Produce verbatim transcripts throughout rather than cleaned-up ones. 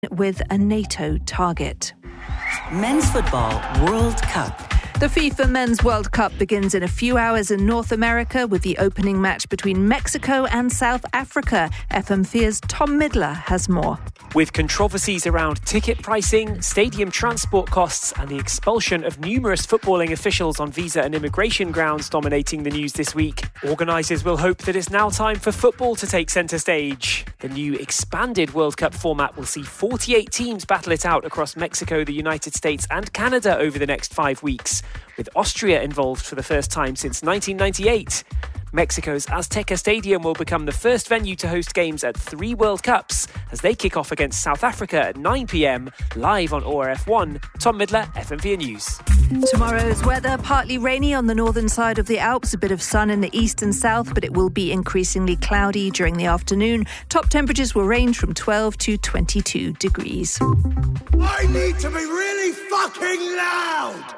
with a NATO target. Men's Football World Cup. The FIFA Men's World Cup begins in a few hours in North America with the opening match between Mexico and South Africa. F M Via's Tom Midler has more. With controversies around ticket pricing, stadium transport costs and the expulsion of numerous footballing officials on visa and immigration grounds dominating the news this week, organisers will hope that it's now time for football to take centre stage. The new expanded World Cup format will see forty-eight teams battle it out across Mexico, the United States and Canada over the next five weeks, with Austria involved for the first time since nineteen ninety-eight. Mexico's Azteca Stadium will become the first venue to host games at three World Cups as they kick off against South Africa at nine p.m, live on O R F one. Tom Midler, F M V A News. Tomorrow's weather, partly rainy on the northern side of the Alps, a bit of sun in the east and south, but it will be increasingly cloudy during the afternoon. Top temperatures will range from twelve to twenty-two degrees. I need to be really fucking loud!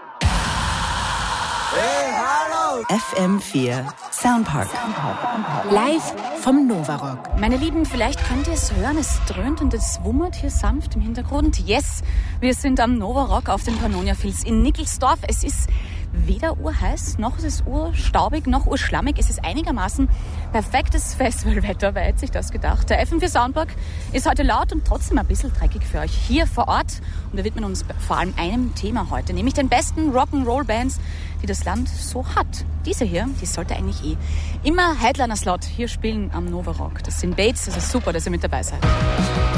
Hey, hallo! F M vier Soundpark. Live vom Novarock. Meine Lieben, vielleicht könnt ihr es hören, es dröhnt und es wummert hier sanft im Hintergrund. Yes, wir sind am Novarock auf dem Pannonia Fields in Nickelsdorf. Es ist weder urheiß, noch ist es urstaubig, noch urschlammig. Es ist einigermaßen perfektes Festivalwetter, wer hätte sich das gedacht. Der F M vier Soundpark ist heute laut und trotzdem ein bisschen dreckig für euch hier vor Ort. Und wir widmen uns vor allem einem Thema heute, nämlich den besten Rock'n'Roll-Bands, die das Land so hat. Diese hier, die sollte eigentlich eh immer Headliner-Slot hier spielen am Novarock. Das sind Bates, das ist super, dass ihr mit dabei seid.